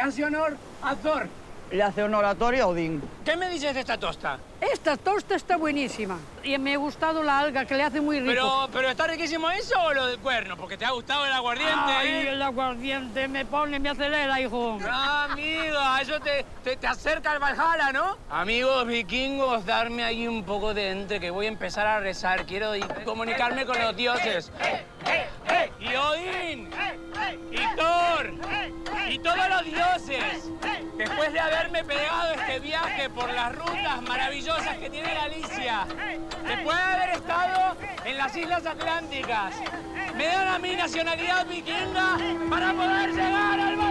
hace honor a Thor. Le hace honor a Thor y a Odín. ¿Qué me dices de esta tosta? Esta tosta está buenísima. Y me ha gustado la alga, que le hace muy rico. ¿Pero está riquísimo eso o lo del cuerno? Porque te ha gustado el aguardiente, Ay, el aguardiente me acelera, hijo. Ah, amiga, eso te acerca al Valhalla, ¿no? Amigos vikingos, darme ahí un poco de entre, que voy a empezar a rezar. Quiero comunicarme con los dioses. Y Odín, y Thor, y todos los dioses. Después de haberme pegado este viaje por las rutas maravillosas que tiene Galicia, después de haber estado en las Islas Atlánticas, me dan a mí nacionalidad vikinga para poder llegar al